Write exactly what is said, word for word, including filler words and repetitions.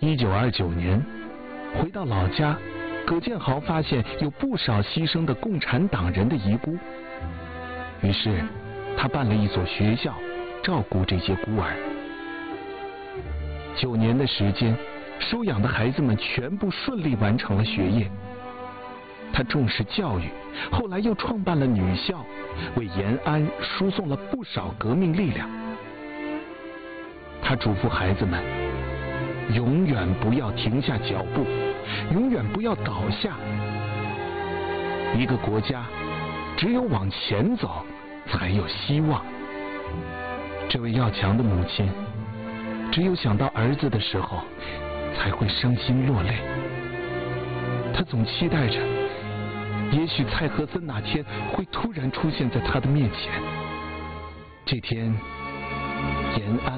一九二九年，回到老家，葛建豪发现有不少牺牲的共产党人的遗孤，于是他办了一所学校，照顾这些孤儿。九年的时间，收养的孩子们全部顺利完成了学业。他重视教育，后来又创办了女校，为延安输送了不少革命力量。他嘱咐孩子们，永远不要停下脚步，永远不要倒下。一个国家只有往前走，才有希望。这位要强的母亲，只有想到儿子的时候，才会伤心落泪。他总期待着，也许蔡和森哪天会突然出现在他的面前。这天，延安